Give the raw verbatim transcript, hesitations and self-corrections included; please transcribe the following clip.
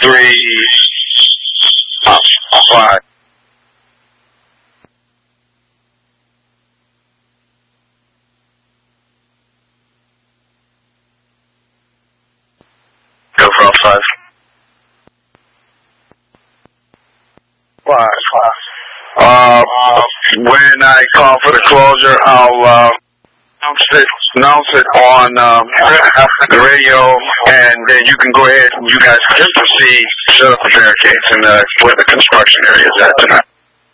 three, uh, five. Go for all five. Five, five. Uh, when I call for the closure, I'll uh, announce it, announce it on um, the radio, and then you can go ahead and you guys can proceed, set up the barricades in the, where the construction area is at tonight.